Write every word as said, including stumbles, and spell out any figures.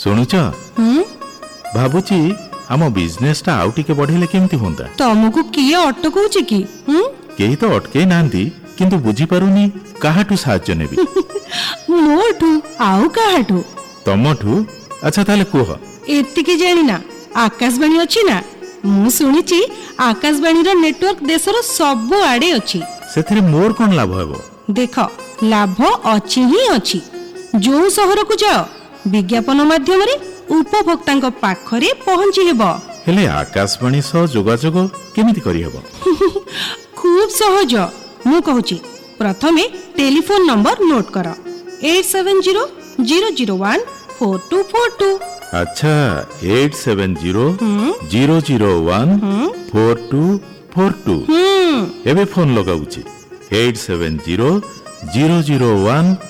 ଶୁଣୁଛ ଭାବୁଛି ଆମ ବିଜନେସଟା ଆଉ ଟିକେ ବଢେଇଲେ କେମିତି ହୁଅନ୍ତା। ତମକୁ କିଏ ଅଟକଉଛି କି? କେହି ତ ଅଟକେଇ ନାହାନ୍ତି, କିନ୍ତୁ ବୁଝିପାରୁନି କାହାଠୁ ସାହାଯ୍ୟ ନେବି। ମୋଠୁ ଆଉ କାହାଠୁ? ତମଠୁ। ଆଚ୍ଛା ତାହେଲେ କୁହ। ଏତିକି ଜାଣିନା ଆକାଶବାଣୀ ଅଛି ନା? ମୁଁ ଶୁଣିଛି ଆକାଶବାଣୀର ନେଟୱାର୍କ ଦେଶର ସବୁ ଆଡେ ଅଛି। ସେଥିରେ ମୋର କଣ ଲାଭ ହେବ? ଦେଖ, ଲାଭ ଅଛି ହିଁ ଅଛି। ଯୋଉ ସହରକୁ ଯାଅ ବିଜ୍ଞାପନ ମାଧ୍ୟମରେ ଉପଭୋକ୍ତାଙ୍କ ପାଖରେ ପହଞ୍ଚି ହେବ। ହେଲେ ଆକାଶବାଣୀ ସହ ଯୋଗାଯୋଗ କେମିତି କରିହେବ? ଖୁବ୍ ସହଜ। ମୁଁ କହୁଛି, ପ୍ରଥମେ ଟେଲିଫୋନ ନମ୍ବର ନୋଟ୍ କର, eight seven zero zero zero one four two four two. ଆଚ୍ଛା, eight seven zero zero zero one four two four two. ଏବେ ଫୋନ ଲଗାଉଛି, eight seven zero zero zero one